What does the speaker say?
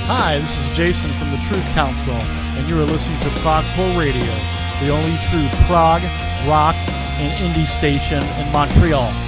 Hi, this is Jason from the Truth Council, and you are listening to Progcore Radio, the only true prog, rock, and indie station in Montreal.